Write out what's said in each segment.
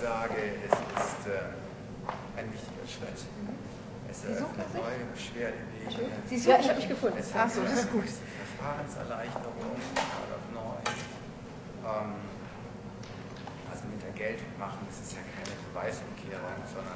sage, es ist ein wichtiger Schritt. Es eröffnet neue Beschwerdewege. Ja, ich habe mich gefunden. Ach so, das ist gut. Verfahrenserleichterung, Paragraph 9. Also mit der Geltung machen, das ist ja keine Beweisumkehrung, sondern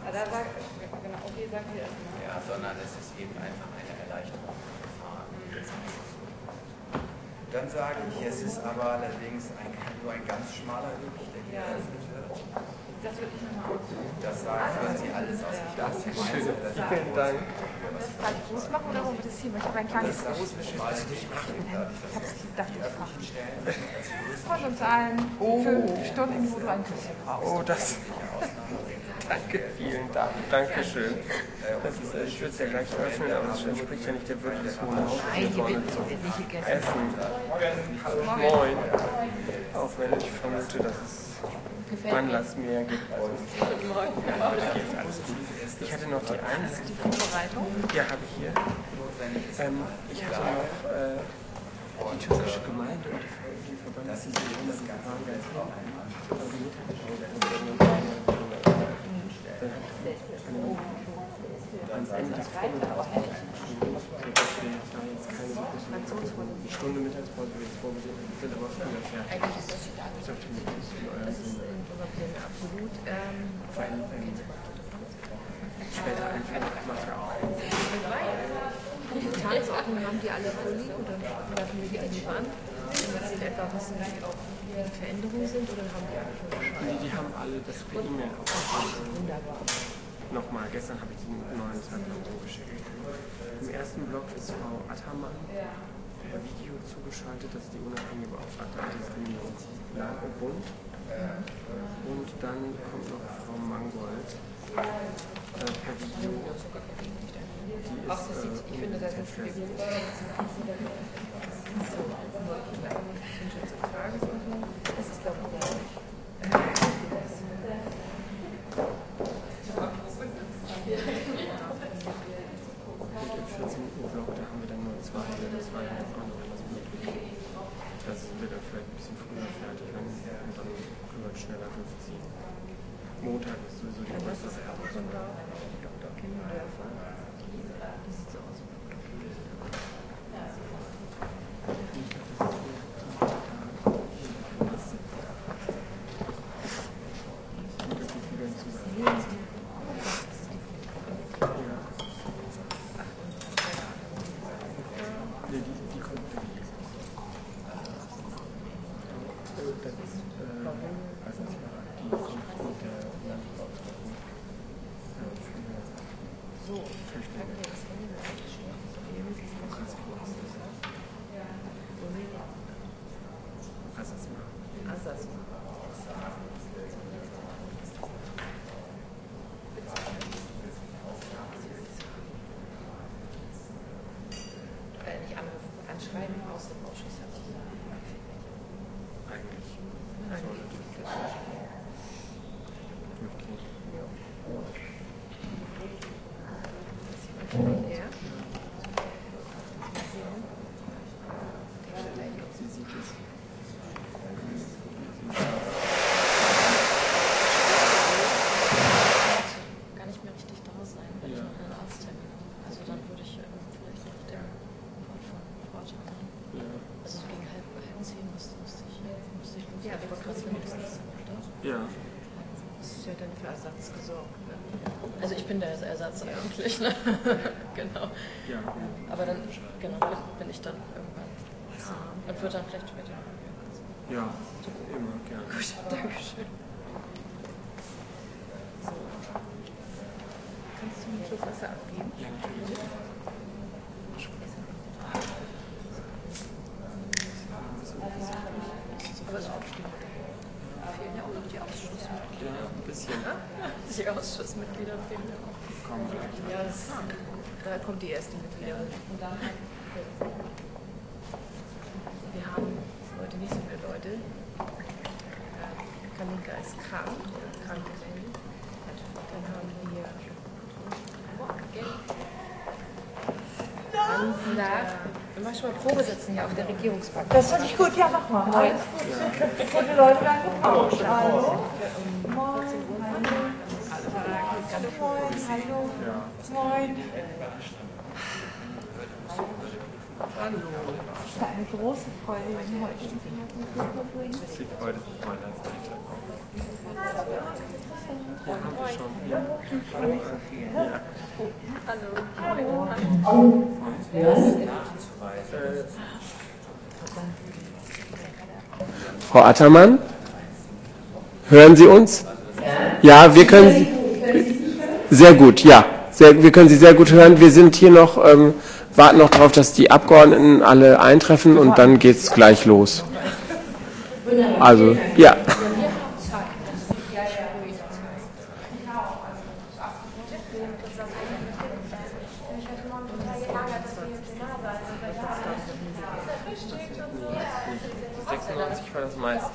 sondern es ist eben einfach eine Erleichterung des Verfahrens. Dann sage ich, es ist aber allerdings nur ein ganz schmaler Weg, der hier eröffnet wird. Das würde ich nochmal ausführen. Das sagen Sie alles aus. Das ist schön. Vielen Dank. Das kann ich groß machen oder wollen wir das hier? Ich habe ein kleines Großbeschrift. Ich habe es gedacht, ich von uns allen 5 Stunden, wo du ein Küsschen brauchst. Oh, das. Danke, vielen Dank. Dankeschön. Das ist, ich würde es ja gleich öffnen, aber das entspricht ja nicht der Würde des Hohen Hauses. Nein, die wird nicht gegessen. Essen. Moin. Auch wenn ich vermute, dass es Anlass mehr gibt. Guten Morgen. Heute geht es alles gut. Ich hatte noch die eine. Die Vorbereitung? Ja, habe ich hier. Ich hatte noch die türkische Gemeinde und die Verband. Das ist ans Ende des Vormittags geschrieben, sodass wir da jetzt keine Stunde Mittagspause jetzt vorgesehen sind, aber früher fertig. Eigentlich ist das absolut. Weil später einfällt, macht ja auch. Die Tagesordnung haben die alle vorliegen und dann werfen wir die an an. Wenn Sie etwa wissen, wie die Veränderungen sind oder haben die alle schon Bescheid? Nee, die haben alle das per E-Mail aufgeschrieben. Wunderbar. Nochmal, gestern habe ich den neuen Zeitplan zugeschickt. Im ersten Block ist Frau Attermann per Video zugeschaltet, das ist die unabhängige Beauftragte Antidiskriminierung Bund. Und dann kommt noch Frau Mangold per Video. Die ist, Ich finde das jetzt viel gut. Das ist, glaube ich, Und im 14 Uhr Block, da haben wir dann nur 2, das war ja jetzt auch noch was möglich. Das wird dann vielleicht ein bisschen früher fertig, und dann können wir schneller durchziehen. Montag ist sowieso die größte Sache. von Dr. Kimmendörfer. Die sieht so aus. Anschreiben aus dem Ausschuss hat sich Eigentlich. Sie sieht es. gar nicht mehr richtig da sein, wenn ich noch einen Arzttermin habe. Also dann würde ich vielleicht nach dem Wort von Vortag machen. Also so gegen 9:30 müsste ich los. Ja, aber gerade wenn du das nicht so machst. Ja. Das ist ja dann für Ersatz gesorgt. Ne? Also ich bin der Ersatz eigentlich, ne? Genau. Ja. Aber dann, genau, bin ich dann irgendwann. Und wird dann vielleicht später. Ja, immer gerne. Gut, danke schön. So. Kannst du mir einen Schluck Wasser abgeben? Ja, natürlich. Aber es fehlen ja auch noch die Ausschussmitglieder. Ja, ein bisschen. Die Ausschussmitglieder fehlen ja auch. Kommen gleich. Ja, da kommt die erste Mitgliederin. Wir haben heute nicht so viele Leute. Kalinka ist krank gemeldet. Dann haben wir wir machen schon mal Probesitzen hier auf der Regierungsbank. Das finde ich gut, ja, mach mal. Alles gut. Bevor die Leute dann gebraucht. Also, morgen. Moin, hallo. Ja. Moin. Hallo. Das ist eine große Freude, heute hier heute ist mein Letzter. Ja, haben wir schon. Ja. Hallo. Frau Attermann, hören Sie uns? Ja, wir können. Sehr gut, ja. Wir können Sie sehr gut hören. Wir sind hier noch, warten noch darauf, dass die Abgeordneten alle eintreffen und dann geht es gleich los. Also, ja. Ich war das meiste.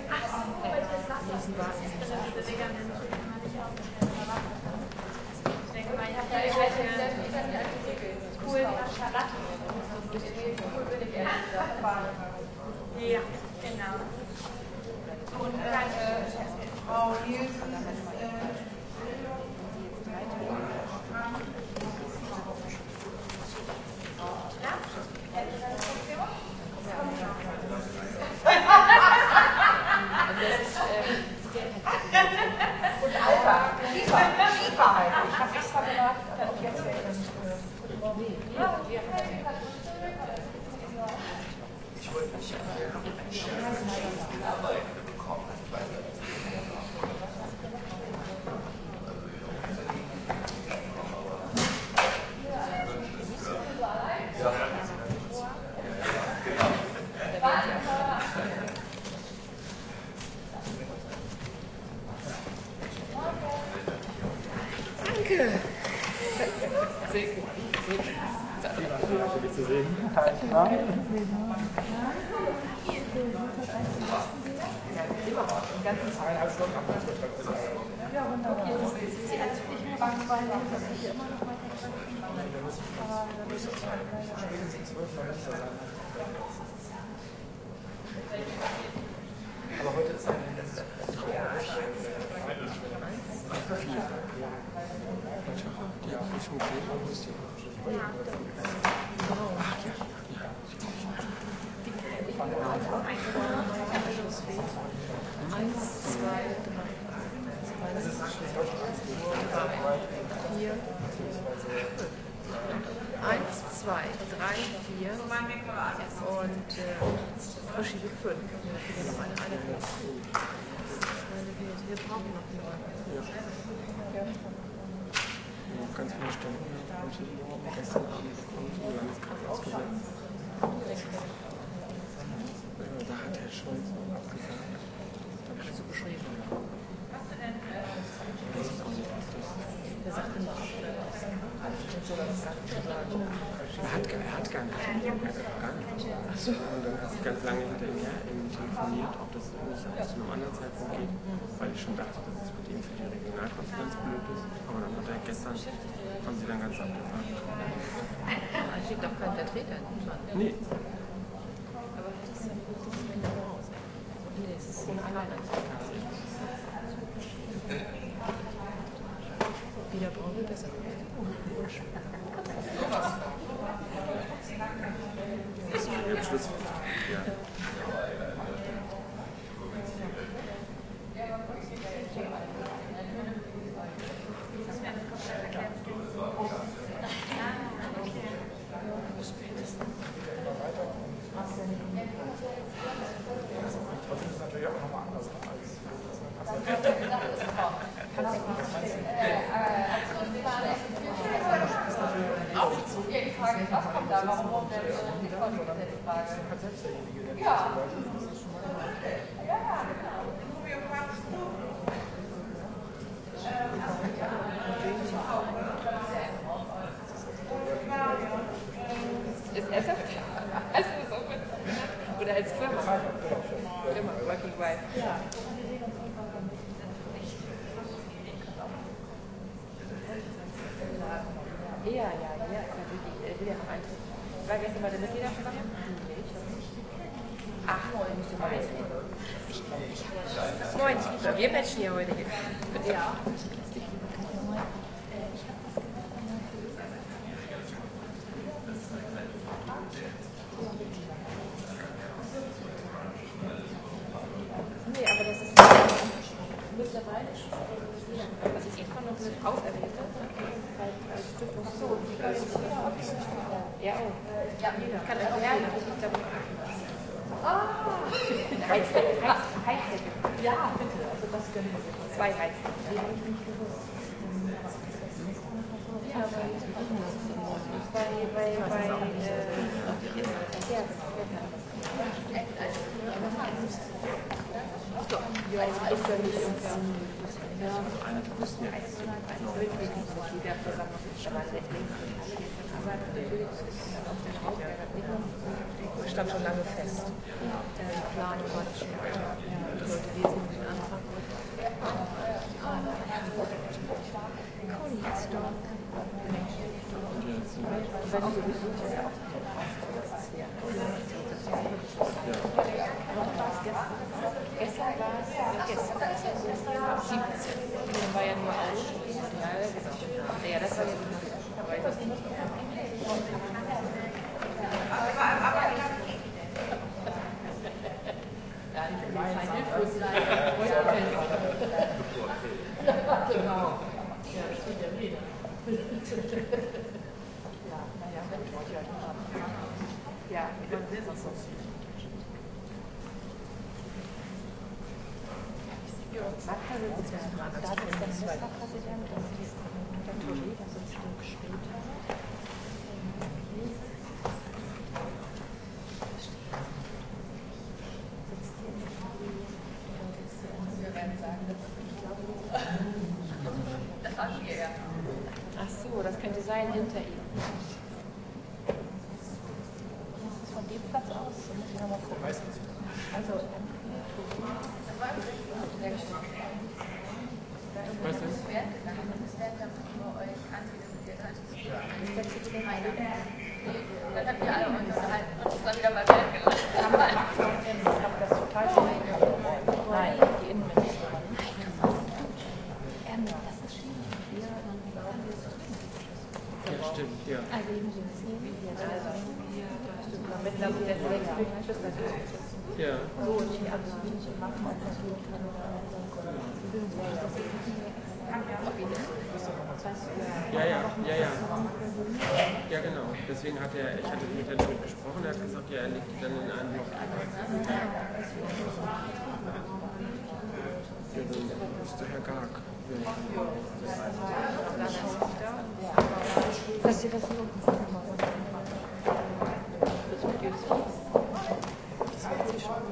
Ja, genau. Und Frau Nielsen, und Alter, Schiefer halt. Ich habe extra gedacht, aber auch jetzt wäre das nicht gehört. Ich wollte nicht eine Arbeit bekommen. Danke. Zu sehen. Ja, immer noch, den ganzen Tag. Ja, wunderbar. Sie als Pflichtbankweiler, dass ich hier immer noch weiter sprechen kann. Aber heute ist ein letzter. Die Aufrichtung geht, aber ist die Verschiebe 5. Wir noch eine wir brauchen noch eine. Ja. Ganz viele Stunden. Gestern Abend bekommen zum Landeskrankenhausgesetz. Da hat Herr Scholz noch abgesagt. Da habe ich so beschrieben. Weiß ich auch nicht, was das ist. Der sagt immer ab. Er hat gar nichts. Und dann habe ich ganz lange hinterher telefoniert, ob das nicht zu einem anderen Zeitpunkt geht, weil ich schon dachte, dass es mit ihm für die Regionalkonferenz blöd ist. Aber dann hat er gestern, haben sie dann ganz abgesagt. Da steht doch kein Vertreter in Deutschland. Nee. Aber das ist ja gut, das ist ein Haus. Nee, es ist ohne Einladung. Wieder brauchen wir besser. Jetzt Schluss. Ja. Trotzdem ist es natürlich auch nochmal anders als Was kommt da? Warum der nicht vorgesetzt Frage? Ja. Ist ernsthaft? Hast du das auch mit? Oder als Firma? Firma, Working Wife. Ja. Ja, ich will ja noch eintreten. War gestern bei der Mitgliederversammlung? Nee, ich habe nicht. Ach, moin, musst du mal erzählen. Moin, wir matchen hier heute. Ja. Nee, aber das ist mittlerweile schon. Also ich kann noch nicht auserwählt. Ja, oh. Ja, jeder. Kann er lernen. Heizdecke. Ja, bitte. Also das können wir. 2 Heizdecken. Ja, Einige wussten ja jetzt so genau. Stand schon lange fest. Planung war das schon weiter. Ich wollte wesentlich anfangen. Gestern war es 17. War ja nur Ausschuss. Ja, genau. Ja, das war ja nicht. Aber ich weiß nicht. Ja, ich bin ein hilflos sein. Genau. Ja, das tut ja weh. Ja, naja, wenn ich heute haben. Ja, ich bin das so. Ministerpräsident, das ist der Ministerpräsident, das ist der Touré, das ist ein Stück später. Wir werden sagen, das haben wir ja. Ach so, das könnte sein hinter ihm. Das ist von dem Platz aus, so muss ich nochmal gucken. Also, Was ist? Dann habt ihr alle euch unterhalten und ist dann wieder bei Welt gelandet. Ich habe das total schnell gemacht. Nein, die Innenministerin. Das ist schwierig. Ja, stimmt, ja. Also eben so 10. Mittlerweile der Ja. so, die absolut machen, ob das gut kann. Ja, genau. Deswegen ich hatte mit Herrn Schmidt gesprochen, er hat gesagt, ja, er legt die dann in einen Block. Ja, dann müsste Herr Garg. Dass Sie das so machen. Das wird sie schon.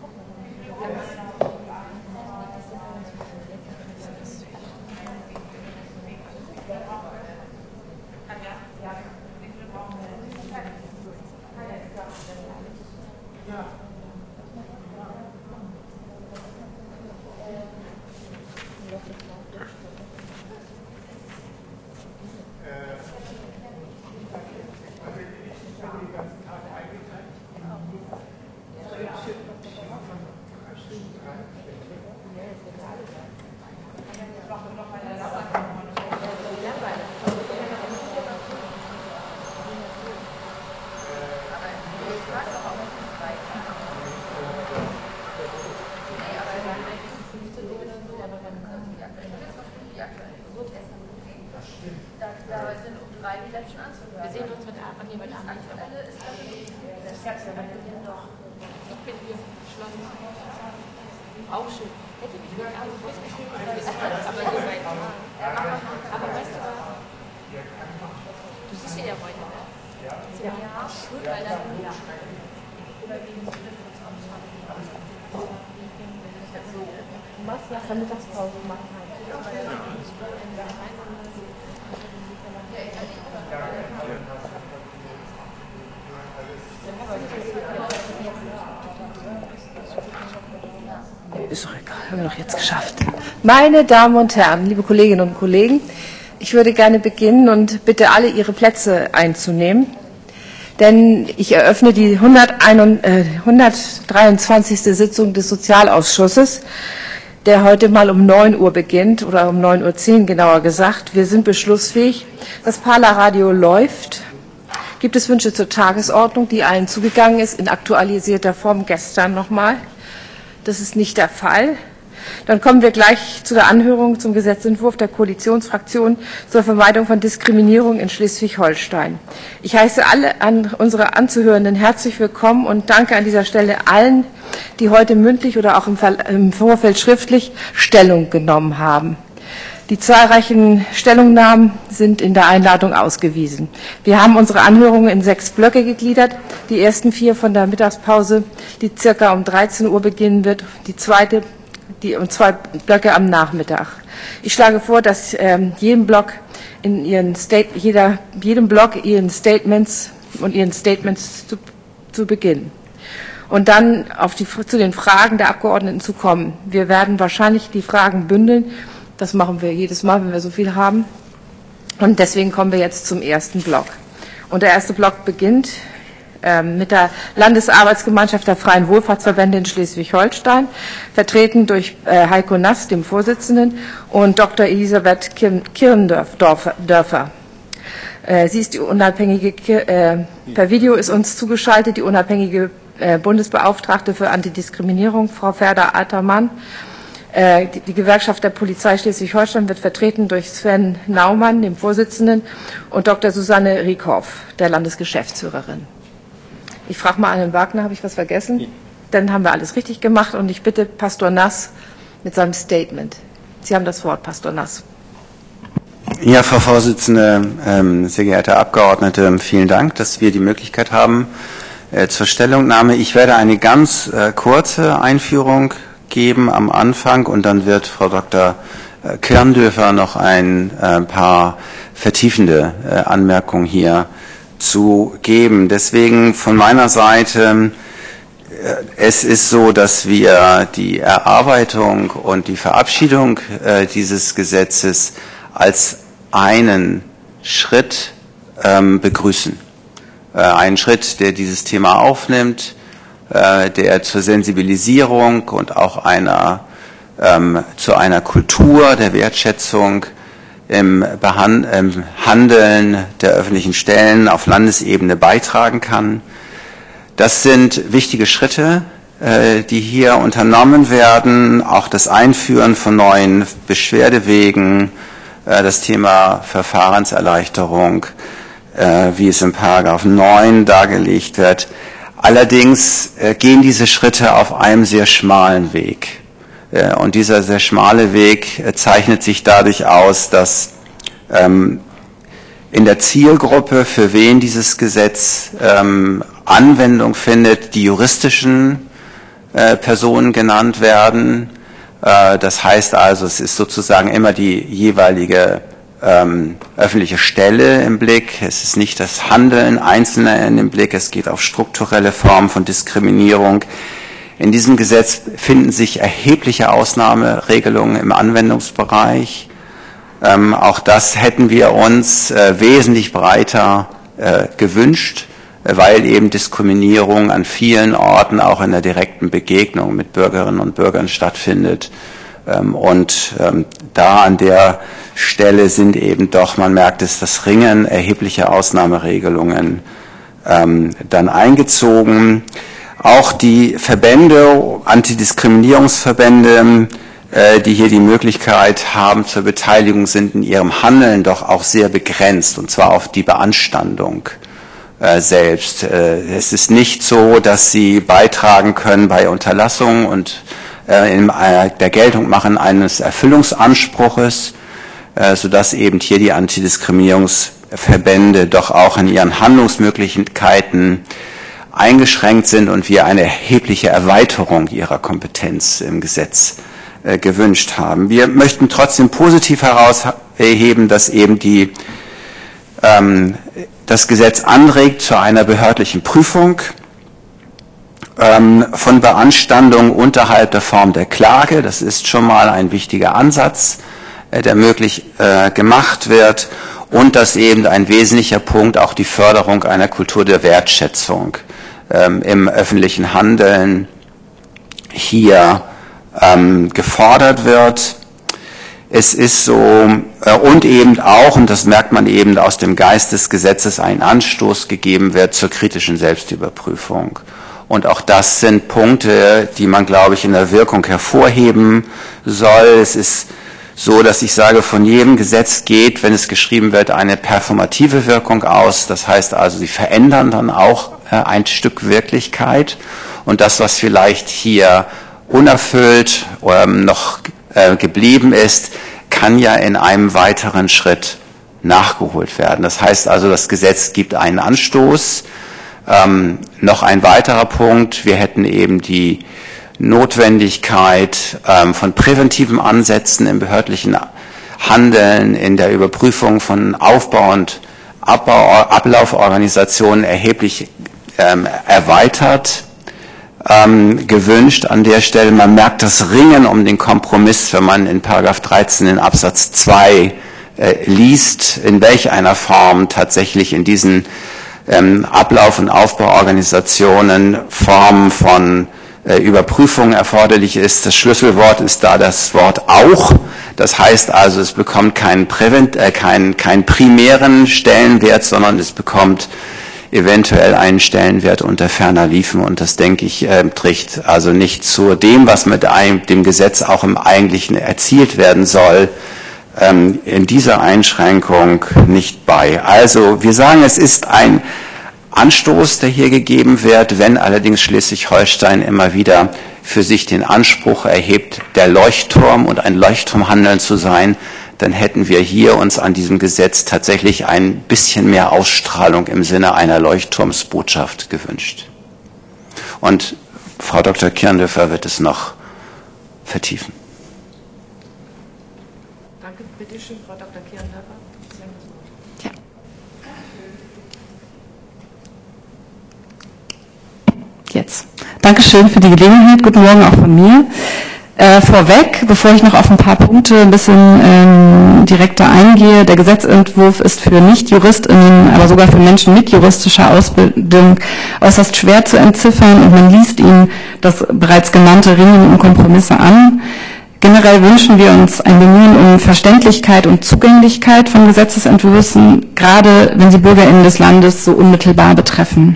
Wir sehen uns heute Abend, jemand Abend. Ich bin hier schlank. Auch schön. Hätte mich gut ausgeschrieben, aber so weit. Aber weißt du was? Du siehst ihn ja heute, ne? Ja. Gut, weil dann Was nach der Mittagspause machen halt. Ist doch egal, haben wir doch jetzt geschafft. Meine Damen und Herren, liebe Kolleginnen und Kollegen, ich würde gerne beginnen und bitte alle Ihre Plätze einzunehmen. Denn ich eröffne die 123. Sitzung des Sozialausschusses. der heute mal um 9 Uhr beginnt, oder um 9:10 Uhr genauer gesagt. Wir sind beschlussfähig. Das Parler-Radio läuft. Gibt es Wünsche zur Tagesordnung, die allen zugegangen ist, in aktualisierter Form gestern nochmal? Das ist nicht der Fall. Dann kommen wir gleich zu der Anhörung zum Gesetzentwurf der Koalitionsfraktion zur Vermeidung von Diskriminierung in Schleswig-Holstein. Ich heiße alle unsere Anzuhörenden herzlich willkommen und danke an dieser Stelle allen, die heute mündlich oder auch im Vorfeld schriftlich Stellung genommen haben. Die zahlreichen Stellungnahmen sind in der Einladung ausgewiesen. Wir haben unsere Anhörungen in 6 Blöcke gegliedert. Die ersten 4 von der Mittagspause, die circa um 13 Uhr beginnen wird, die zweite um 2 Blöcke am Nachmittag. Ich schlage vor, dass jedem Block ihren Statements zu beginnen. Und dann zu den Fragen der Abgeordneten zu kommen. Wir werden wahrscheinlich die Fragen bündeln. Das machen wir jedes Mal, wenn wir so viel haben. Und deswegen kommen wir jetzt zum ersten Block. Und der erste Block beginnt mit der Landesarbeitsgemeinschaft der Freien Wohlfahrtsverbände in Schleswig-Holstein, vertreten durch Heiko Nass, dem Vorsitzenden, und Dr. Elisabeth Kirndörfer. Sie ist die unabhängige, per Video ist uns zugeschaltet, die unabhängige Bundesbeauftragte für Antidiskriminierung, Frau Ferda-Altermann. Die Gewerkschaft der Polizei Schleswig-Holstein wird vertreten durch Sven Naumann, dem Vorsitzenden, und Dr. Susanne Riekhoff, der Landesgeschäftsführerin. Ich frage mal Herrn Wagner, habe ich was vergessen? Dann haben wir alles richtig gemacht und ich bitte Pastor Nass mit seinem Statement. Sie haben das Wort, Pastor Nass. Ja, Frau Vorsitzende, sehr geehrte Abgeordnete, vielen Dank, dass wir die Möglichkeit haben zur Stellungnahme. Ich werde eine ganz kurze Einführung geben am Anfang und dann wird Frau Dr. Kirndörfer noch ein paar vertiefende Anmerkungen hier zu geben. Deswegen von meiner Seite, es ist so, dass wir die Erarbeitung und die Verabschiedung dieses Gesetzes als einen Schritt begrüßen. Einen Schritt, der dieses Thema aufnimmt, der zur Sensibilisierung und auch zu einer Kultur der Wertschätzung im Handeln der öffentlichen Stellen auf Landesebene beitragen kann. Das sind wichtige Schritte, die hier unternommen werden, auch das Einführen von neuen Beschwerdewegen, das Thema Verfahrenserleichterung, wie es in § 9 dargelegt wird. Allerdings gehen diese Schritte auf einem sehr schmalen Weg. Und dieser sehr schmale Weg zeichnet sich dadurch aus, dass in der Zielgruppe, für wen dieses Gesetz Anwendung findet, die juristischen Personen genannt werden. Das heißt also, es ist sozusagen immer die jeweilige öffentliche Stelle im Blick. Es ist nicht das Handeln Einzelner im Blick. Es geht auf strukturelle Formen von Diskriminierung. In diesem Gesetz finden sich erhebliche Ausnahmeregelungen im Anwendungsbereich. Auch das hätten wir uns wesentlich breiter gewünscht, weil eben Diskriminierung an vielen Orten auch in der direkten Begegnung mit Bürgerinnen und Bürgern stattfindet. Und da an der Stelle sind eben doch, man merkt es, das Ringen erheblicher Ausnahmeregelungen dann eingezogen. Auch die Verbände, Antidiskriminierungsverbände, die hier die Möglichkeit haben zur Beteiligung, sind in ihrem Handeln doch auch sehr begrenzt, und zwar auf die Beanstandung selbst. Es ist nicht so, dass sie beitragen können bei Unterlassung und der Geltungmachung eines Erfüllungsanspruches, sodass eben hier die Antidiskriminierungsverbände doch auch in ihren Handlungsmöglichkeiten eingeschränkt sind und wir eine erhebliche Erweiterung ihrer Kompetenz im Gesetz gewünscht haben. Wir möchten trotzdem positiv herausheben, dass eben das Gesetz anregt zu einer behördlichen Prüfung von Beanstandung unterhalb der Form der Klage. Das ist schon mal ein wichtiger Ansatz, der möglich gemacht wird, und dass eben ein wesentlicher Punkt auch die Förderung einer Kultur der Wertschätzung im öffentlichen Handeln hier gefordert wird. Es ist so, und eben auch, und das merkt man eben aus dem Geist des Gesetzes, ein Anstoß gegeben wird zur kritischen Selbstüberprüfung. Und auch das sind Punkte, die man, glaube ich, in der Wirkung hervorheben soll. Es ist so, dass ich sage, von jedem Gesetz geht, wenn es geschrieben wird, eine performative Wirkung aus. Das heißt also, sie verändern dann auch ein Stück Wirklichkeit. Und das, was vielleicht hier unerfüllt noch geblieben ist, kann ja in einem weiteren Schritt nachgeholt werden. Das heißt also, das Gesetz gibt einen Anstoß. Noch ein weiterer Punkt, wir hätten eben die Notwendigkeit von präventiven Ansätzen im behördlichen Handeln, in der Überprüfung von Aufbau- und Ablauforganisationen erheblich erweitert. Gewünscht an der Stelle. Man merkt das Ringen um den Kompromiss, wenn man in § 13 in Absatz 2 liest, in welch einer Form tatsächlich in diesen Ablauf- und Aufbauorganisationen Formen von Überprüfung erforderlich ist. Das Schlüsselwort ist da das Wort auch. Das heißt also, es bekommt keinen primären Stellenwert, sondern es bekommt eventuell einen Stellenwert unter ferner liefen, und das, denke ich, trägt also nicht zu dem, was mit dem Gesetz auch im Eigentlichen erzielt werden soll, in dieser Einschränkung nicht bei. Also wir sagen, es ist ein Anstoß, der hier gegeben wird, wenn allerdings Schleswig-Holstein immer wieder für sich den Anspruch erhebt, der Leuchtturm und ein Leuchtturmhandeln zu sein, dann hätten wir hier uns an diesem Gesetz tatsächlich ein bisschen mehr Ausstrahlung im Sinne einer Leuchtturmsbotschaft gewünscht. Und Frau Dr. Kirndöfer wird es noch vertiefen. Danke, bitte schön, Frau Dr. Kirndöfer. Ja. Jetzt. Dankeschön für die Gelegenheit. Guten Morgen auch von mir. Vorweg, bevor ich noch auf ein paar Punkte ein bisschen direkter eingehe, der Gesetzentwurf ist für Nicht-JuristInnen, aber sogar für Menschen mit juristischer Ausbildung äußerst schwer zu entziffern, und man liest ihnen das bereits genannte Ringen um Kompromisse an. Generell wünschen wir uns ein Bemühen um Verständlichkeit und Zugänglichkeit von Gesetzesentwürfen, gerade wenn sie BürgerInnen des Landes so unmittelbar betreffen.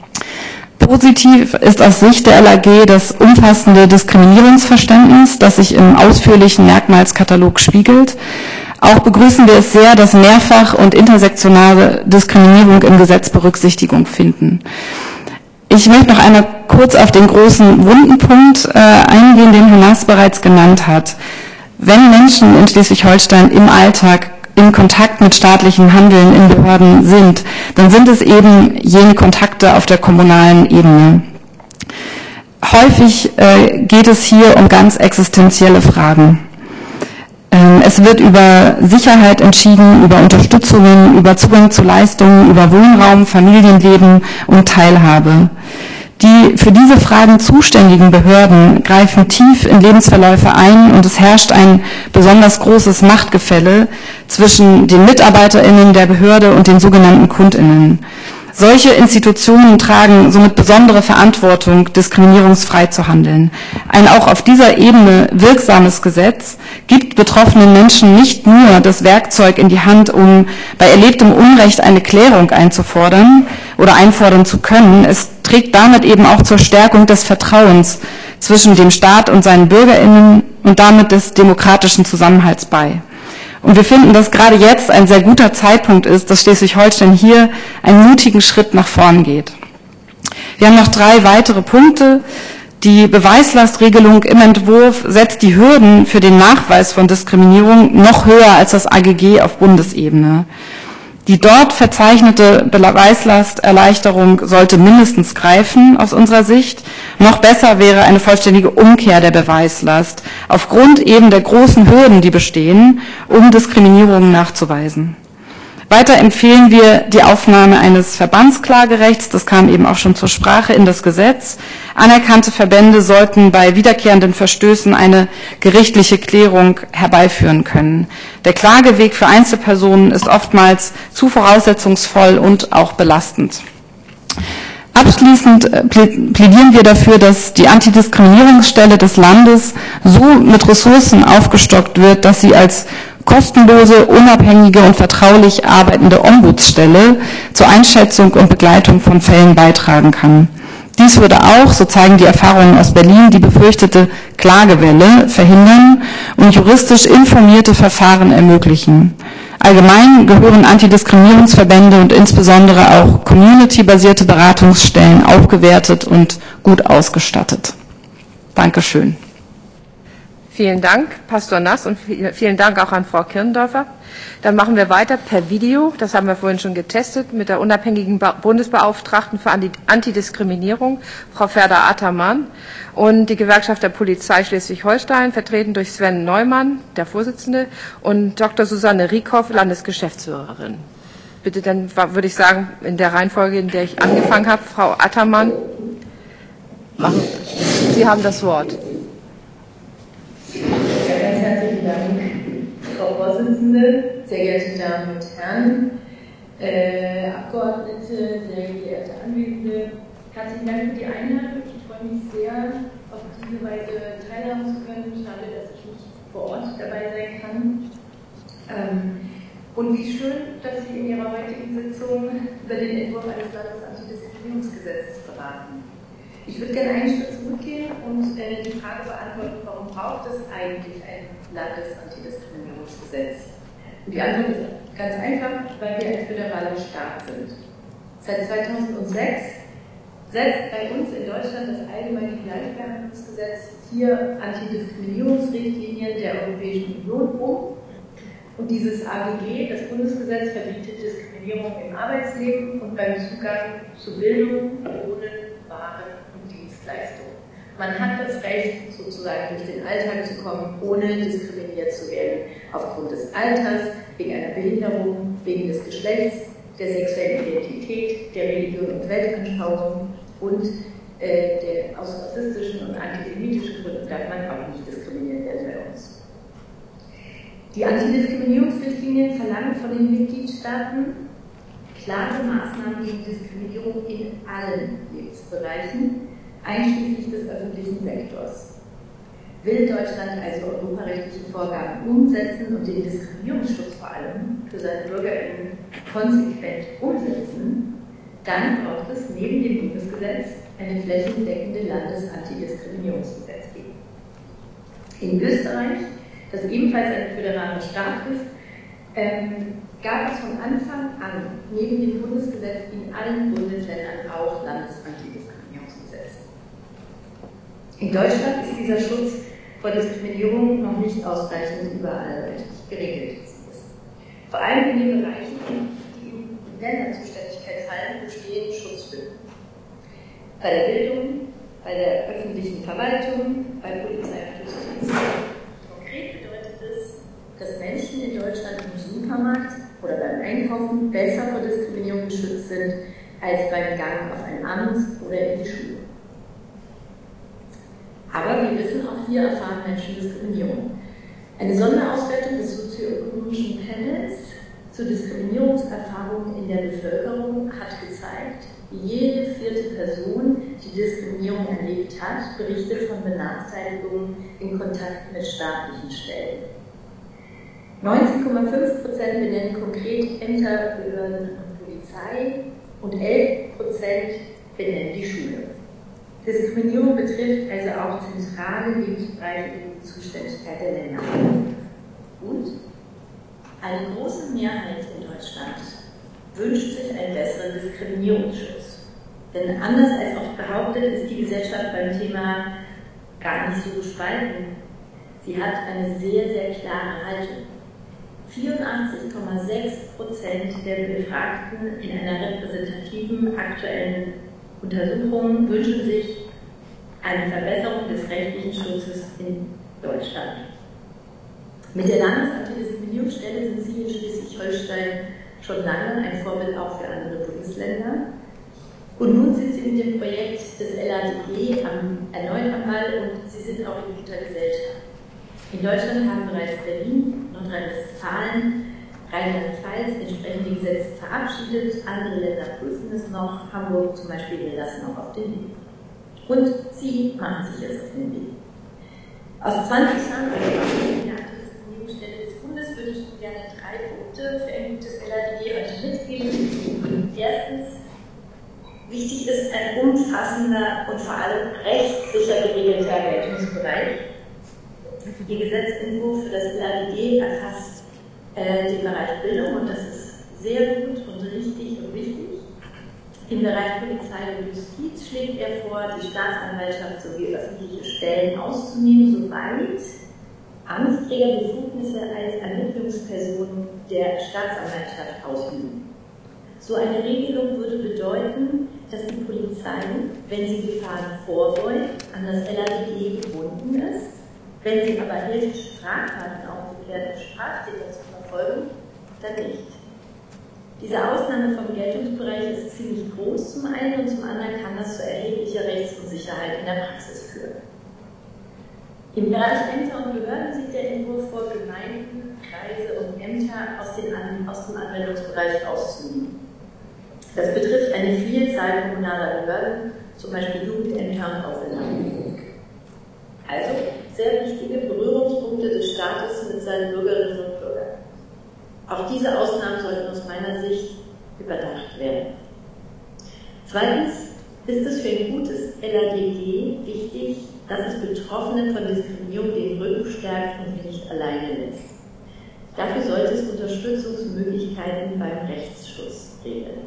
Positiv ist aus Sicht der LAG das umfassende Diskriminierungsverständnis, das sich im ausführlichen Merkmalskatalog spiegelt. Auch begrüßen wir es sehr, dass mehrfach- und intersektionale Diskriminierung im Gesetz Berücksichtigung finden. Ich möchte noch einmal kurz auf den großen wunden Punkt eingehen, den Herr Naas bereits genannt hat. Wenn Menschen in Schleswig-Holstein im Alltag in Kontakt mit staatlichen Handeln in Behörden sind, dann sind es eben jene Kontakte auf der kommunalen Ebene. Häufig geht es hier um ganz existenzielle Fragen. Es wird über Sicherheit entschieden, über Unterstützungen, über Zugang zu Leistungen, über Wohnraum, Familienleben und Teilhabe. Die für diese Fragen zuständigen Behörden greifen tief in Lebensverläufe ein, und es herrscht ein besonders großes Machtgefälle zwischen den MitarbeiterInnen der Behörde und den sogenannten KundInnen. Solche Institutionen tragen somit besondere Verantwortung, diskriminierungsfrei zu handeln. Ein auch auf dieser Ebene wirksames Gesetz gibt betroffenen Menschen nicht nur das Werkzeug in die Hand, um bei erlebtem Unrecht eine Klärung einzufordern oder einfordern zu können. Es trägt damit eben auch zur Stärkung des Vertrauens zwischen dem Staat und seinen BürgerInnen und damit des demokratischen Zusammenhalts bei. Und wir finden, dass gerade jetzt ein sehr guter Zeitpunkt ist, dass Schleswig-Holstein hier einen mutigen Schritt nach vorn geht. Wir haben noch 3 weitere Punkte. Die Beweislastregelung im Entwurf setzt die Hürden für den Nachweis von Diskriminierung noch höher als das AGG auf Bundesebene. Die dort verzeichnete Beweislasterleichterung sollte mindestens greifen aus unserer Sicht. Noch besser wäre eine vollständige Umkehr der Beweislast aufgrund eben der großen Hürden, die bestehen, um Diskriminierungen nachzuweisen. Weiter empfehlen wir die Aufnahme eines Verbandsklagerechts, das kam eben auch schon zur Sprache, in das Gesetz. Anerkannte Verbände sollten bei wiederkehrenden Verstößen eine gerichtliche Klärung herbeiführen können. Der Klageweg für Einzelpersonen ist oftmals zu voraussetzungsvoll und auch belastend. Abschließend plädieren wir dafür, dass die Antidiskriminierungsstelle des Landes so mit Ressourcen aufgestockt wird, dass sie als kostenlose, unabhängige und vertraulich arbeitende Ombudsstelle zur Einschätzung und Begleitung von Fällen beitragen kann. Dies würde auch, so zeigen die Erfahrungen aus Berlin, die befürchtete Klagewelle verhindern und juristisch informierte Verfahren ermöglichen. Allgemein gehören Antidiskriminierungsverbände und insbesondere auch community-basierte Beratungsstellen aufgewertet und gut ausgestattet. Dankeschön. Vielen Dank, Pastor Nass, und vielen Dank auch an Frau Kirndorfer. Dann machen wir weiter per Video, das haben wir vorhin schon getestet, mit der unabhängigen Bundesbeauftragten für Antidiskriminierung, Frau Ferda Ataman, und die Gewerkschaft der Polizei Schleswig-Holstein, vertreten durch Sven Neumann, der Vorsitzende, und Dr. Susanne Riekhoff, Landesgeschäftsführerin. Bitte, dann würde ich sagen, in der Reihenfolge, in der ich angefangen habe, Frau Ataman, Sie haben das Wort. Ganz herzlichen Dank, Frau Vorsitzende, sehr geehrte Damen und Herren, Abgeordnete, sehr geehrte Anwesende. Herzlichen Dank für die Einladung. Ich freue mich sehr, auf diese Weise teilhaben zu können. Schade, dass ich nicht vor Ort dabei sein kann. Und wie schön, dass Sie in Ihrer heutigen Sitzung über den Entwurf eines Landesantidiskriminierungsgesetzes beraten. Ich würde gerne einen Schritt zurückgehen und die Frage beantworten, warum braucht es eigentlich ein Landesantidiskriminierungsgesetz? Und die Antwort ist ganz einfach, weil wir ein föderaler Staat sind. Seit 2006 setzt bei uns in Deutschland das Allgemeine Gleichbehandlungsgesetz 4 Antidiskriminierungsrichtlinien der Europäischen Union um. Und dieses AGG, das Bundesgesetz, verbietet Diskriminierung im Arbeitsleben und beim Zugang zu Bildung, Wohnen, Waren und Dienstleistungen. Man hat das Recht, sozusagen durch den Alltag zu kommen, ohne diskriminiert zu werden, aufgrund des Alters, wegen einer Behinderung, wegen des Geschlechts, der sexuellen Identität, der Religion und Weltanschauung und aus rassistischen und antisemitischen Gründen darf man auch nicht diskriminiert werden bei uns. Die Antidiskriminierungsrichtlinien verlangen von den Mitgliedstaaten klare Maßnahmen gegen Diskriminierung in allen Lebensbereichen, einschließlich des öffentlichen Sektors. Will Deutschland also europarechtliche Vorgaben umsetzen und den Diskriminierungsschutz vor allem für seine BürgerInnen konsequent umsetzen, dann braucht es neben dem Bundesgesetz eine flächendeckende Landesantidiskriminierungsgesetzgebung. In Österreich, das ebenfalls ein föderaler Staat ist, gab es von Anfang an neben dem Bundesgesetz in allen Bundesländern auch Landesantidiskriminierungsgesetze. In Deutschland ist dieser Schutz vor Diskriminierung noch nicht ausreichend überall rechtlich geregelt. Vor allem in den Bereichen, die in Länderzuständigkeit fallen, bestehen Schutzlücken. Bei der Bildung, bei der öffentlichen Verwaltung, bei Polizei und Justiz. Konkret bedeutet es, dass Menschen in Deutschland im Supermarkt oder beim Einkaufen besser vor Diskriminierung geschützt sind als beim Gang auf ein Amt oder in die Schule. Aber wir wissen, auch hier erfahren Menschen Diskriminierung. Eine Sonderauswertung des sozioökonomischen Panels zu Diskriminierungserfahrungen in der Bevölkerung hat gezeigt, jede 4. Person, die Diskriminierung erlebt hat, berichtet von Benachteiligungen in Kontakt mit staatlichen Stellen. 19,5% benennen konkret Ämter, Behörden und Polizei und 11% benennen die Schule. Diskriminierung betrifft also auch zentrale Lebensbereiche in die Zuständigkeit der Länder. Und eine große Mehrheit in Deutschland wünscht sich einen besseren Diskriminierungsschutz. Denn anders als oft behauptet, ist die Gesellschaft beim Thema gar nicht so gespalten. Sie hat eine sehr, sehr klare Haltung. 84,6% der Befragten in einer repräsentativen aktuellen Untersuchung wünschen sich eine Verbesserung des rechtlichen Schutzes in Deutschland. Mit der Landesantidiskriminierungsstelle sind Sie in Schleswig-Holstein schon lange ein Vorbild auch für andere Bundesländer. Und nun sind Sie mit dem Projekt des LADG erneut am Ball und Sie sind auch in guter Gesellschaft. In Deutschland haben bereits Berlin, Nordrhein-Westfalen, Rheinland-Pfalz entsprechende Gesetze verabschiedet, andere Länder prüfen es noch, Hamburg zum Beispiel will das noch auf den Weg. Und sie machen sich jetzt auf den Weg. Aus 20 Jahren als Diskriminierungsstelle des Bundes würde ich Ihnen gerne 3 Punkte für ein gutes LADG heute mitgeben. Erstens, wichtig ist ein umfassender und vor allem rechtssicher geregelter Geltungsbereich. Ihr Gesetzentwurf für das LADG erfasst den Bereich Bildung und das ist sehr gut und richtig und wichtig. Im Bereich Polizei und Justiz schlägt er vor, die Staatsanwaltschaft sowie öffentliche Stellen auszunehmen, soweit Amtsträger Befugnisse als Ermittlungspersonen der Staatsanwaltschaft ausüben. So eine Regelung würde bedeuten, dass die Polizei, wenn sie Gefahren vorbeugt, an das LADG gebunden ist. Wenn sie aber hilft, Straftaten aufzuklären und Straftäter zu verfolgen, dann nicht. Diese Ausnahme vom Geltungsbereich ist ziemlich groß zum einen und zum anderen kann das zu erheblicher Rechtsunsicherheit in der Praxis führen. Im Bereich Ämter und Behörden sieht der Entwurf vor, Gemeinden, Kreise und Ämter aus dem Anwendungsbereich auszunehmen. Das betrifft eine Vielzahl kommunaler Behörden, zum Beispiel Jugendämter und Ausländerpolitik. Also sehr wichtige Berührungspunkte des Staates mit seinen Bürgerinnen und Bürgern. Auch diese Ausnahmen sollten aus meiner Sicht überdacht werden. Zweitens ist es für ein gutes LADG wichtig, dass es Betroffene von Diskriminierung den Rücken stärkt und sie nicht alleine lässt. Dafür sollte es Unterstützungsmöglichkeiten beim Rechtsschutz regeln.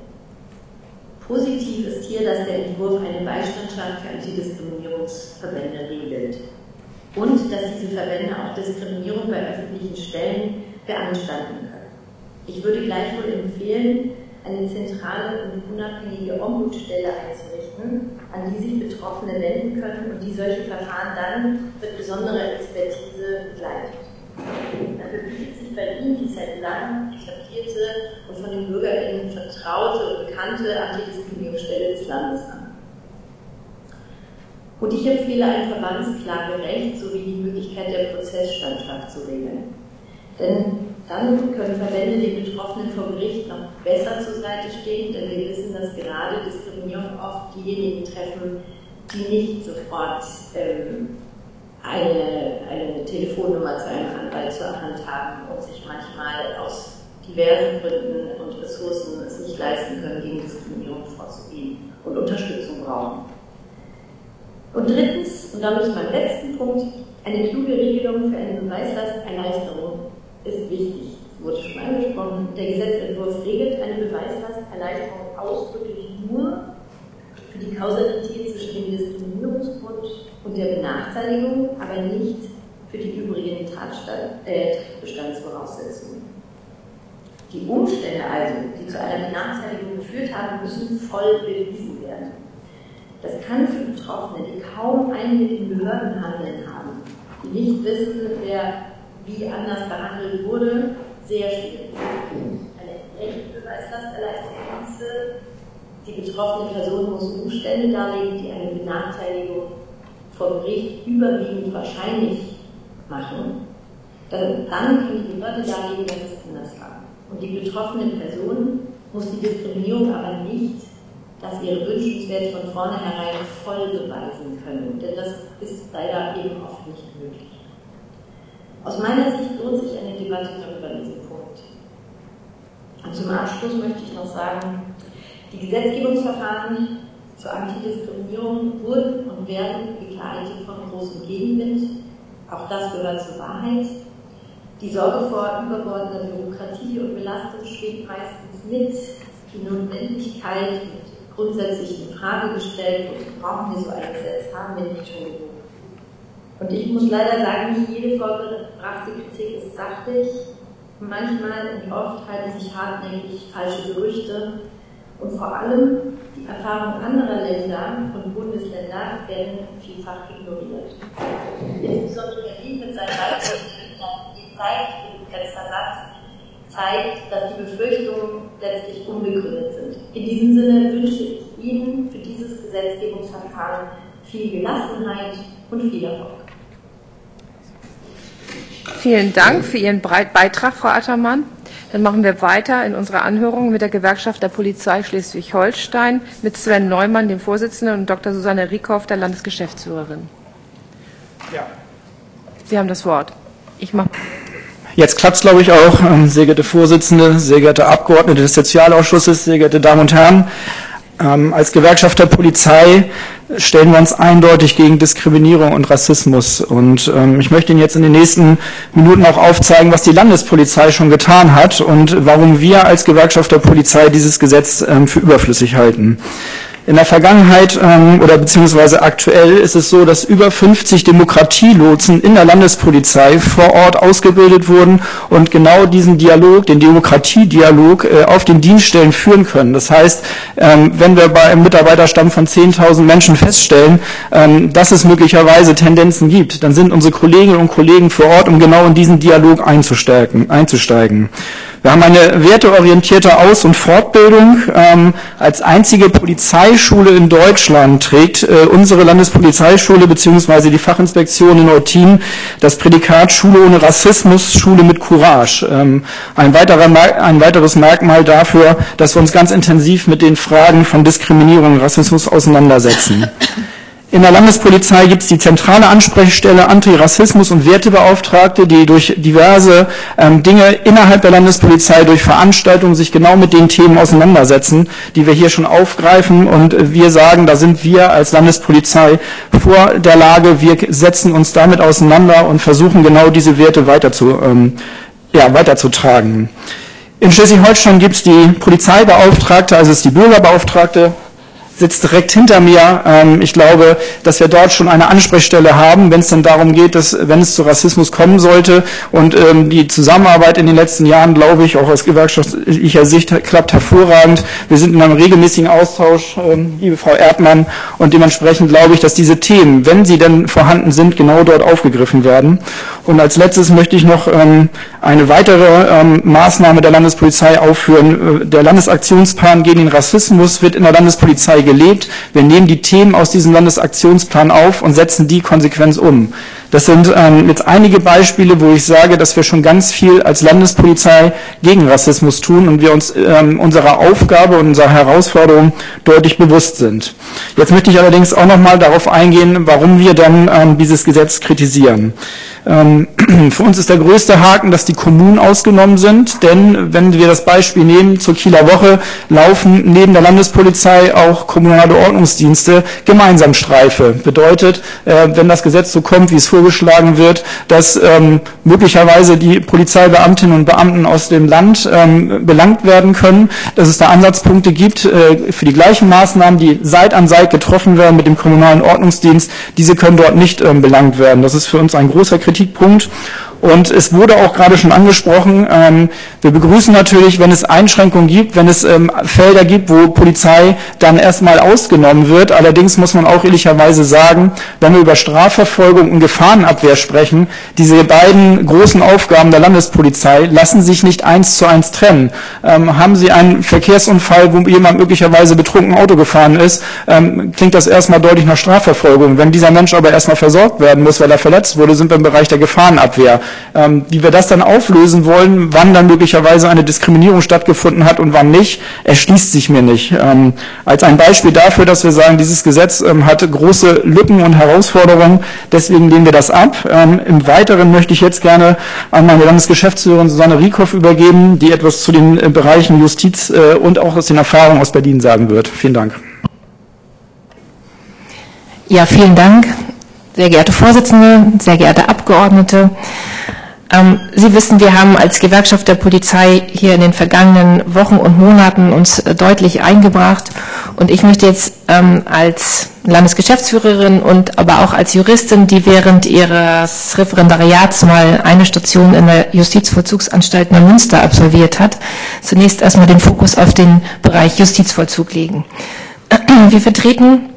Positiv ist hier, dass der Entwurf eine Beistandschaft für Antidiskriminierungsverbände regelt und dass diese Verbände auch Diskriminierung bei öffentlichen Stellen beanstanden können. Ich würde gleichwohl empfehlen, eine zentrale und unabhängige Ombudsstelle einzurichten, an die sich Betroffene wenden können und die solche Verfahren dann mit besonderer Expertise begleitet. Dafür bietet sich bei Ihnen die seit langem etablierte und von den BürgerInnen vertraute und bekannte Antidiskriminierungsstelle des Landes an. Und ich empfehle ein Verbandsklagerecht sowie die Möglichkeit der Prozessstandschaft zu regeln. Denn dann können Verbände den Betroffenen vor Gericht noch besser zur Seite stehen, denn wir wissen, dass gerade Diskriminierung oft diejenigen treffen, die nicht sofort eine Telefonnummer zu einem Anwalt zur Hand haben und sich manchmal aus diversen Gründen und Ressourcen es nicht leisten können, gegen Diskriminierung vorzugehen und Unterstützung brauchen. Und drittens, und damit ist mein letzter Punkt, eine kluge Regelung für eine Beweislasterleichterung ist wichtig. Es wurde schon angesprochen, der Gesetzentwurf regelt eine Beweislasterleichterung ausdrücklich nur für die Kausalität zwischen dem Diskriminierungsgrund und der Benachteiligung, aber nicht für die übrigen Tatbestandsvoraussetzungen. Die Umstände also, die zu einer Benachteiligung geführt haben, müssen voll bewiesen werden. Das kann für Betroffene, die kaum Einblick in Behördenhandeln haben, die nicht wissen, wer wie anders behandelt wurde, sehr schwierig sein. Eine echte Beweislasterleichterung hieße, die betroffene Person muss Umstände darlegen, die eine Benachteiligung vor Gericht überwiegend wahrscheinlich machen. Dann kann die Behörde darlegen, dass es anders war. Und die betroffene Person muss die Diskriminierung aber nicht, dass ihre wünschenswert von vornherein voll beweisen können. Denn das ist leider eben oft nicht möglich. Aus meiner Sicht lohnt sich eine Debatte darüber an diesem Punkt. Und zum Abschluss möchte ich noch sagen, die Gesetzgebungsverfahren zur Antidiskriminierung wurden und werden begleitet von großem Gegenwind. Auch das gehört zur Wahrheit. Die Sorge vor überbordender Bürokratie und Belastung schwingt meistens mit. Die Notwendigkeit wird grundsätzlich in Frage gestellt. Und brauchen wir so ein Gesetz? Haben wir nicht schon genug? Und ich muss leider sagen, nicht jede vorgebrachte Kritik ist sachlich. Manchmal und oft halten sich hartnäckig falsche Gerüchte. Und vor allem die Erfahrungen anderer Länder und Bundesländer werden vielfach ignoriert. Insbesondere Berlin mit seinen letzter Satz zeigt, dass die Befürchtungen letztlich unbegründet sind. In diesem Sinne wünsche ich Ihnen für dieses Gesetzgebungsverfahren viel Gelassenheit und viel Erfolg. Vielen Dank für Ihren Beitrag, Frau Attermann. Dann machen wir weiter in unserer Anhörung mit der Gewerkschaft der Polizei Schleswig-Holstein mit Sven Neumann, dem Vorsitzenden, und Dr. Susanne Rieckhoff, der Landesgeschäftsführerin. Ja. Sie haben das Wort. Jetzt klappt es, glaube ich, auch. Sehr geehrte Vorsitzende, sehr geehrte Abgeordnete des Sozialausschusses, sehr geehrte Damen und Herren. Als Gewerkschaft der Polizei stellen wir uns eindeutig gegen Diskriminierung und Rassismus. Und ich möchte Ihnen jetzt in den nächsten Minuten auch aufzeigen, was die Landespolizei schon getan hat und warum wir als Gewerkschaft der Polizei dieses Gesetz für überflüssig halten. In der Vergangenheit oder beziehungsweise aktuell ist es so, dass über 50 Demokratielotsen in der Landespolizei vor Ort ausgebildet wurden und genau diesen Dialog, den Demokratiedialog auf den Dienststellen führen können. Das heißt, wenn wir bei einem Mitarbeiterstamm von 10.000 Menschen feststellen, dass es möglicherweise Tendenzen gibt, dann sind unsere Kolleginnen und Kollegen vor Ort, um genau in diesen Dialog einzusteigen. Wir haben eine werteorientierte Aus- und Fortbildung. Als einzige Polizeischule in Deutschland trägt unsere Landespolizeischule bzw. die Fachinspektion in Eutin das Prädikat Schule ohne Rassismus, Schule mit Courage. Ein weiteres Merkmal dafür, dass wir uns ganz intensiv mit den Fragen von Diskriminierung und Rassismus auseinandersetzen. In der Landespolizei gibt es die zentrale Ansprechstelle Antirassismus und Wertebeauftragte, die durch diverse Dinge innerhalb der Landespolizei, durch Veranstaltungen sich genau mit den Themen auseinandersetzen, die wir hier schon aufgreifen. Und wir sagen, da sind wir als Landespolizei vor der Lage, wir setzen uns damit auseinander und versuchen genau diese Werte weiterzutragen. In Schleswig-Holstein gibt es die Polizeibeauftragte, also es ist die Bürgerbeauftragte, sitzt direkt hinter mir. Ich glaube, dass wir dort schon eine Ansprechstelle haben, wenn es dann darum geht, dass, wenn es zu Rassismus kommen sollte. Und die Zusammenarbeit in den letzten Jahren, glaube ich, auch aus gewerkschaftlicher Sicht, klappt hervorragend. Wir sind in einem regelmäßigen Austausch, liebe Frau Erdmann, und dementsprechend glaube ich, dass diese Themen, wenn sie denn vorhanden sind, genau dort aufgegriffen werden. Und als letztes möchte ich noch eine weitere Maßnahme der Landespolizei aufführen. Der Landesaktionsplan gegen den Rassismus wird in der Landespolizei gelebt. Wir nehmen die Themen aus diesem Landesaktionsplan auf und setzen die konsequent um. Das sind jetzt einige Beispiele, wo ich sage, dass wir schon ganz viel als Landespolizei gegen Rassismus tun und wir uns unserer Aufgabe und unserer Herausforderung deutlich bewusst sind. Jetzt möchte ich allerdings auch noch mal darauf eingehen, warum wir dann dieses Gesetz kritisieren. Für uns ist der größte Haken, dass die Kommunen ausgenommen sind, denn wenn wir das Beispiel nehmen, zur Kieler Woche laufen neben der Landespolizei auch kommunale Ordnungsdienste gemeinsam Streife. Bedeutet, wenn das Gesetz so kommt, wie es vorgeschlagen wird, dass möglicherweise die Polizeibeamtinnen und Beamten aus dem Land belangt werden können, dass es da Ansatzpunkte gibt für die gleichen Maßnahmen, die Seit an Seit getroffen werden mit dem kommunalen Ordnungsdienst, diese können dort nicht belangt werden. Das ist für uns ein großer Kritikpunkt. Und es wurde auch gerade schon angesprochen, wir begrüßen natürlich, wenn es Einschränkungen gibt, wenn es Felder gibt, wo Polizei dann erstmal ausgenommen wird. Allerdings muss man auch ehrlicherweise sagen, wenn wir über Strafverfolgung und Gefahrenabwehr sprechen, diese beiden großen Aufgaben der Landespolizei lassen sich nicht 1:1 trennen. Haben Sie einen Verkehrsunfall, wo jemand möglicherweise betrunken Auto gefahren ist, klingt das erstmal deutlich nach Strafverfolgung. Wenn dieser Mensch aber erstmal versorgt werden muss, weil er verletzt wurde, sind wir im Bereich der Gefahrenabwehr. Wie wir das dann auflösen wollen, wann dann möglicherweise eine Diskriminierung stattgefunden hat und wann nicht, erschließt sich mir nicht. Als ein Beispiel dafür, dass wir sagen, dieses Gesetz hat große Lücken und Herausforderungen, deswegen lehnen wir das ab. Im Weiteren möchte ich jetzt gerne an meine Landesgeschäftsführerin Susanne Rieckhoff übergeben, die etwas zu den Bereichen Justiz und auch aus den Erfahrungen aus Berlin sagen wird. Vielen Dank. Ja, vielen Dank. Sehr geehrte Vorsitzende, sehr geehrte Abgeordnete, Sie wissen, wir haben als Gewerkschaft der Polizei hier in den vergangenen Wochen und Monaten uns deutlich eingebracht und ich möchte jetzt als Landesgeschäftsführerin und aber auch als Juristin, die während ihres Referendariats mal eine Station in der Justizvollzugsanstalt Neumünster absolviert hat, zunächst erstmal den Fokus auf den Bereich Justizvollzug legen. Wir vertreten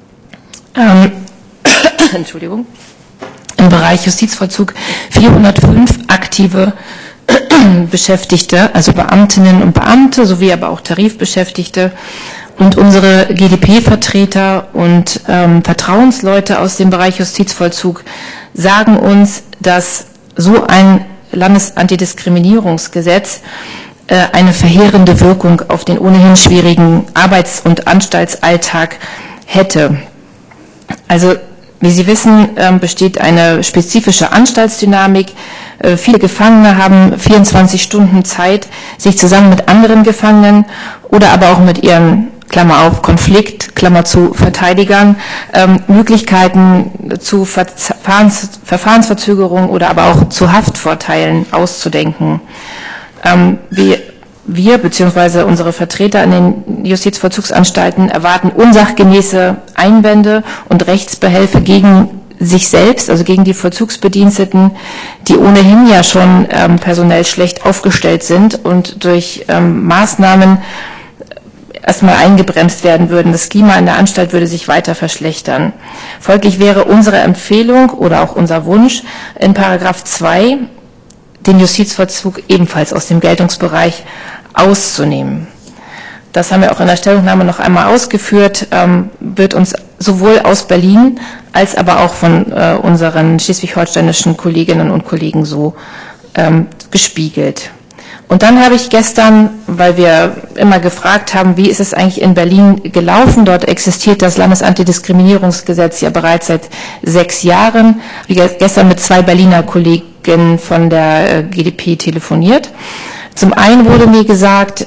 Entschuldigung, im Bereich Justizvollzug 405 aktive Beschäftigte, also Beamtinnen und Beamte, sowie aber auch Tarifbeschäftigte. Und unsere GdP-Vertreter und Vertrauensleute aus dem Bereich Justizvollzug sagen uns, dass so ein Landesantidiskriminierungsgesetz eine verheerende Wirkung auf den ohnehin schwierigen Arbeits- und Anstaltsalltag hätte. Also, wie Sie wissen, besteht eine spezifische Anstaltsdynamik. Viele Gefangene haben 24 Stunden Zeit, sich zusammen mit anderen Gefangenen oder aber auch mit ihren, Klammer auf, Konflikt, Klammer zu, Verteidigern, Möglichkeiten zu Verfahrensverzögerung oder aber auch zu Haftvorteilen auszudenken. Wir bzw. unsere Vertreter an den Justizvollzugsanstalten erwarten unsachgemäße Einwände und Rechtsbehelfe gegen sich selbst, also gegen die Vollzugsbediensteten, die ohnehin ja schon personell schlecht aufgestellt sind und durch Maßnahmen erstmal eingebremst werden würden. Das Klima in der Anstalt würde sich weiter verschlechtern. Folglich wäre unsere Empfehlung oder auch unser Wunsch, in Paragraph 2 den Justizvollzug ebenfalls aus dem Geltungsbereich auszunehmen. Das haben wir auch in der Stellungnahme noch einmal ausgeführt, wird uns sowohl aus Berlin als aber auch von unseren schleswig-holsteinischen Kolleginnen und Kollegen so gespiegelt. Und dann habe ich gestern, weil wir immer gefragt haben, wie ist es eigentlich in Berlin gelaufen, dort existiert das Landesantidiskriminierungsgesetz ja bereits seit 6 Jahren, wie gestern mit 2 Berliner Kollegen von der GdP telefoniert. Zum einen wurde mir gesagt,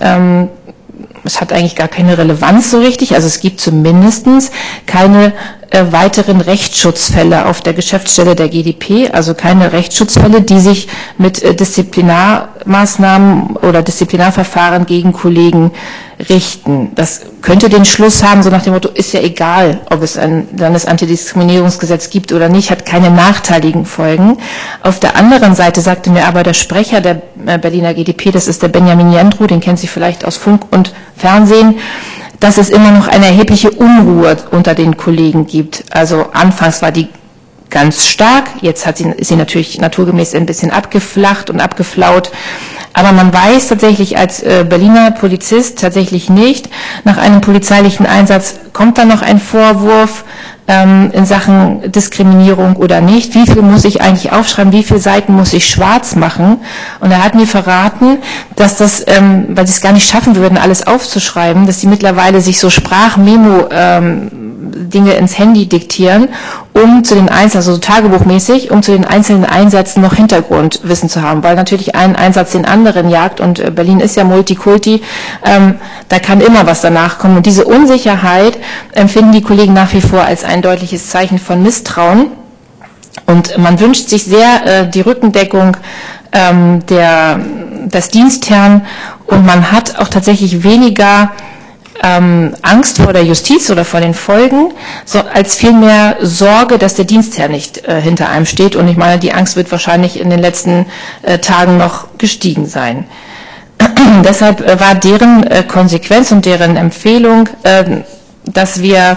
es hat eigentlich gar keine Relevanz so richtig, also es gibt zumindest keine weiteren Rechtsschutzfälle auf der Geschäftsstelle der GdP, also keine Rechtsschutzfälle, die sich mit Disziplinarmaßnahmen oder Disziplinarverfahren gegen Kollegen richten. Das könnte den Schluss haben, so nach dem Motto, ist ja egal, ob es ein Landesantidiskriminierungsgesetz gibt oder nicht, hat keine nachteiligen Folgen. Auf der anderen Seite sagte mir aber der Sprecher der Berliner GdP, das ist der Benjamin Jendrow, den kennt Sie vielleicht aus Funk und Fernsehen, dass es immer noch eine erhebliche Unruhe unter den Kollegen gibt. Also anfangs war die ganz stark, jetzt ist sie natürlich naturgemäß ein bisschen abgeflacht und abgeflaut. Aber man weiß tatsächlich als Berliner Polizist tatsächlich nicht, nach einem polizeilichen Einsatz kommt da noch ein Vorwurf in Sachen Diskriminierung oder nicht. Wie viel muss ich eigentlich aufschreiben? Wie viele Seiten muss ich schwarz machen? Und er hat mir verraten, dass das, weil sie es gar nicht schaffen würden, alles aufzuschreiben, dass sie mittlerweile sich so Sprachmemo Dinge ins Handy diktieren, um zu den einzelnen, also so tagebuchmäßig, um zu den einzelnen Einsätzen noch Hintergrundwissen zu haben, weil natürlich ein Einsatz den anderen jagt und Berlin ist ja Multikulti, da kann immer was danach kommen und diese Unsicherheit empfinden die Kollegen nach wie vor als ein deutliches Zeichen von Misstrauen und man wünscht sich sehr die Rückendeckung des Dienstherrn und man hat auch tatsächlich weniger Angst vor der Justiz oder vor den Folgen, als vielmehr Sorge, dass der Dienstherr nicht hinter einem steht. Und ich meine, die Angst wird wahrscheinlich in den letzten Tagen noch gestiegen sein. Deshalb war deren Konsequenz und deren Empfehlung, dass wir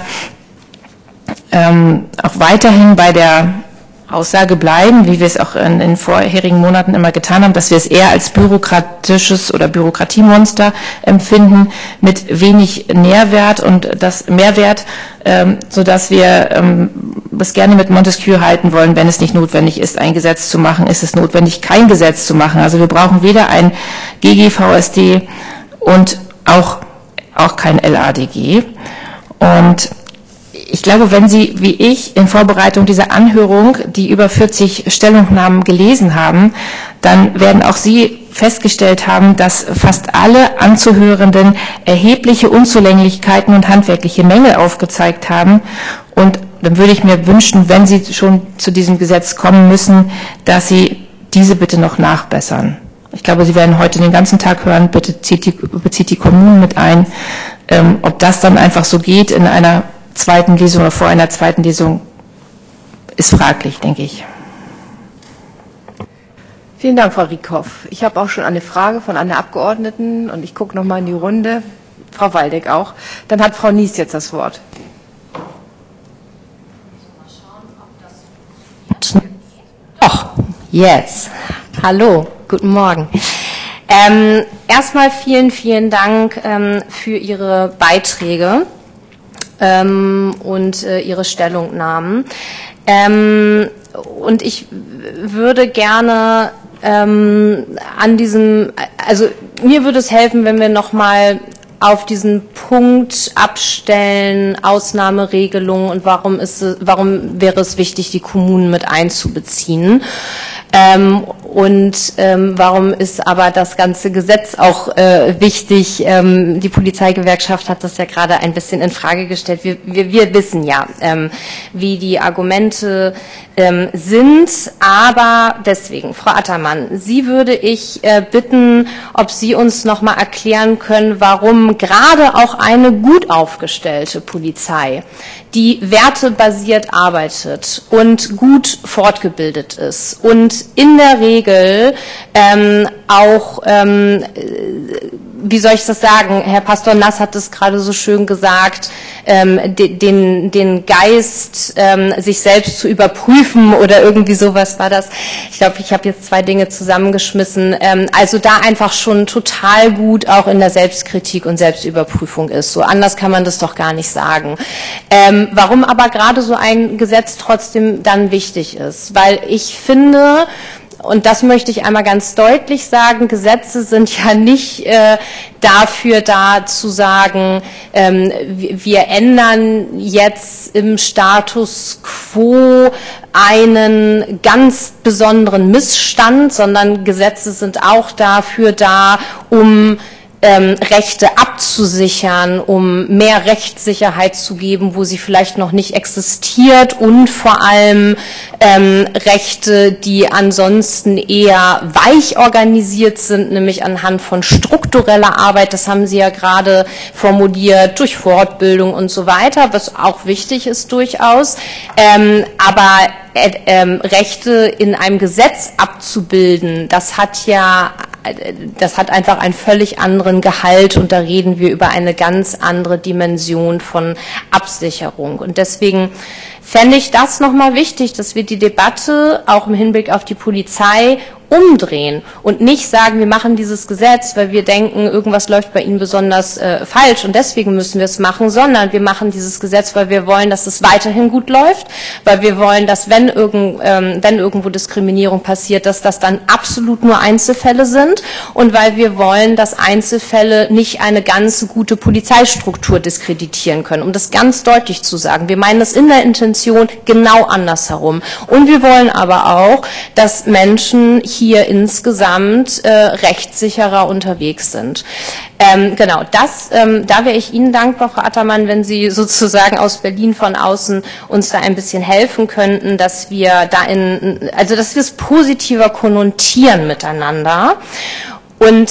auch weiterhin bei der Aussage bleiben, wie wir es auch in den vorherigen Monaten immer getan haben, dass wir es eher als bürokratisches oder Bürokratiemonster empfinden mit wenig Nährwert und das Mehrwert, sodass wir es gerne mit Montesquieu halten wollen, wenn es nicht notwendig ist, ein Gesetz zu machen, ist es notwendig, kein Gesetz zu machen. Also wir brauchen weder ein GGVSD und auch kein LADG. Und ich glaube, wenn Sie, wie ich, in Vorbereitung dieser Anhörung die über 40 Stellungnahmen gelesen haben, dann werden auch Sie festgestellt haben, dass fast alle Anzuhörenden erhebliche Unzulänglichkeiten und handwerkliche Mängel aufgezeigt haben. Und dann würde ich mir wünschen, wenn Sie schon zu diesem Gesetz kommen müssen, dass Sie diese bitte noch nachbessern. Ich glaube, Sie werden heute den ganzen Tag hören, bitte bezieht die Kommunen mit ein. Ob das dann einfach so geht in einer zweiten Lesung oder vor einer zweiten Lesung, ist fraglich, denke ich. Vielen Dank, Frau Riekhoff. Ich habe auch schon eine Frage von einer Abgeordneten und ich gucke noch mal in die Runde. Frau Waldeck auch. Dann hat Frau Nies jetzt das Wort. Ach, yes. Hallo, guten Morgen. Erstmal vielen Dank für Ihre Beiträge und Ihre Stellungnahmen. Und ich würde gerne an diesem, also mir würde es helfen, wenn wir nochmal auf diesen Punkt abstellen, Ausnahmeregelungen und warum wäre es wichtig, die Kommunen mit einzubeziehen. Warum ist aber das ganze Gesetz auch wichtig? Die Polizeigewerkschaft hat das ja gerade ein bisschen in Frage gestellt. Wir wissen ja, wie die Argumente sind, aber deswegen, Frau Attermann, Sie würde ich bitten, ob Sie uns noch mal erklären können, warum gerade auch eine gut aufgestellte Polizei, die wertebasiert arbeitet und gut fortgebildet ist und in der Regel auch, wie soll ich das sagen, Herr Pastor Nass hat es gerade so schön gesagt, den Geist, sich selbst zu überprüfen oder irgendwie sowas war das. Ich glaube, ich habe jetzt zwei Dinge zusammengeschmissen. Also da einfach schon total gut auch in der Selbstkritik und Selbstüberprüfung ist. So anders kann man das doch gar nicht sagen. Warum aber gerade so ein Gesetz trotzdem dann wichtig ist? Weil ich finde, und das möchte ich einmal ganz deutlich sagen, Gesetze sind ja nicht dafür da zu sagen, wir ändern jetzt im Status quo einen ganz besonderen Missstand, sondern Gesetze sind auch dafür da, um Rechte abzusichern, um mehr Rechtssicherheit zu geben, wo sie vielleicht noch nicht existiert und vor allem Rechte, die ansonsten eher weich organisiert sind, nämlich anhand von struktureller Arbeit, das haben Sie ja gerade formuliert, durch Fortbildung und so weiter, was auch wichtig ist durchaus, aber Rechte in einem Gesetz abzubilden, das hat einfach einen völlig anderen Gehalt und da reden wir über eine ganz andere Dimension von Absicherung. Und deswegen fände ich das nochmal wichtig, dass wir die Debatte auch im Hinblick auf die Polizei umdrehen und nicht sagen, wir machen dieses Gesetz, weil wir denken, irgendwas läuft bei Ihnen besonders falsch und deswegen müssen wir es machen, sondern wir machen dieses Gesetz, weil wir wollen, dass es weiterhin gut läuft, weil wir wollen, dass wenn irgendwo Diskriminierung passiert, dass das dann absolut nur Einzelfälle sind und weil wir wollen, dass Einzelfälle nicht eine ganze gute Polizeistruktur diskreditieren können, um das ganz deutlich zu sagen. Wir meinen das in der Intention genau andersherum. Und wir wollen aber auch, dass Menschen hier insgesamt rechtssicherer unterwegs sind. Genau, da wäre ich Ihnen dankbar, Frau Attermann, wenn Sie sozusagen aus Berlin von außen uns da ein bisschen helfen könnten, dass wir dass wir es positiver konnotieren miteinander. Und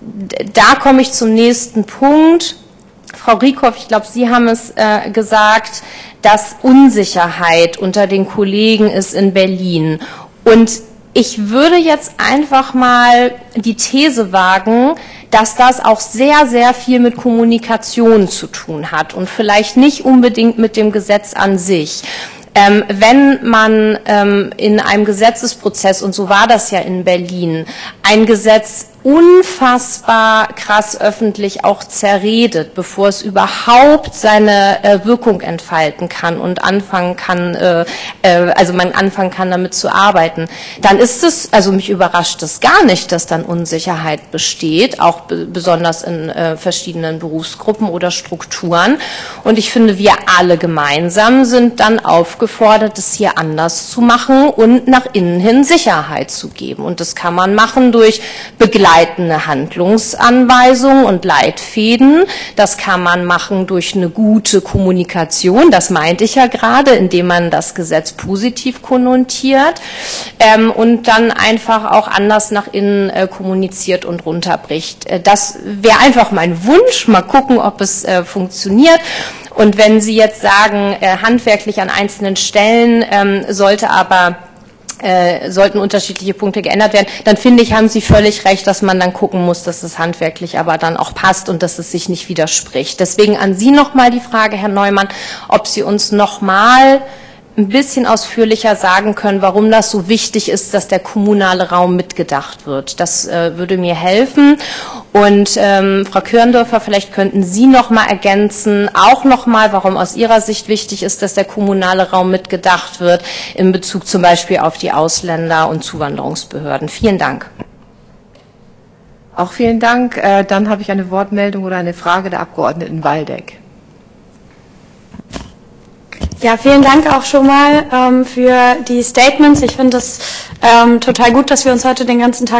da komme ich zum nächsten Punkt. Frau Rieckhoff, ich glaube, Sie haben es gesagt, dass Unsicherheit unter den Kollegen ist in Berlin. Und ich würde jetzt einfach mal die These wagen, dass das auch sehr, sehr viel mit Kommunikation zu tun hat und vielleicht nicht unbedingt mit dem Gesetz an sich. Wenn man in einem Gesetzesprozess, und so war das ja in Berlin, ein Gesetz unfassbar krass öffentlich auch zerredet, bevor es überhaupt seine Wirkung entfalten kann und anfangen kann, man anfangen kann, damit zu arbeiten, dann ist es, also mich überrascht es gar nicht, dass dann Unsicherheit besteht, auch besonders in verschiedenen Berufsgruppen oder Strukturen. Und ich finde, wir alle gemeinsam sind dann aufgefordert, es hier anders zu machen und nach innen hin Sicherheit zu geben. Und das kann man machen durch begleitende Handlungsanweisungen und Leitfäden. Das kann man machen durch eine gute Kommunikation. Das meinte ich ja gerade, indem man das Gesetz positiv konnotiert und dann einfach auch anders nach innen kommuniziert und runterbricht. Das wäre einfach mein Wunsch. Mal gucken, ob es funktioniert. Und wenn Sie jetzt sagen, handwerklich an einzelnen Stellen sollten unterschiedliche Punkte geändert werden, dann finde ich, haben Sie völlig recht, dass man dann gucken muss, dass es handwerklich aber dann auch passt und dass es sich nicht widerspricht. Deswegen an Sie nochmal die Frage, Herr Neumann, ob Sie uns nochmal ein bisschen ausführlicher sagen können, warum das so wichtig ist, dass der kommunale Raum mitgedacht wird. Das würde mir helfen. Und Frau Körndorfer, vielleicht könnten Sie noch mal ergänzen, auch noch mal, warum aus Ihrer Sicht wichtig ist, dass der kommunale Raum mitgedacht wird in Bezug zum Beispiel auf die Ausländer- und Zuwanderungsbehörden. Vielen Dank. Auch vielen Dank. Dann habe ich eine Wortmeldung oder eine Frage der Abgeordneten Waldeck. Ja, vielen Dank auch schon mal für die Statements. Ich finde es total gut, dass wir uns heute den ganzen Tag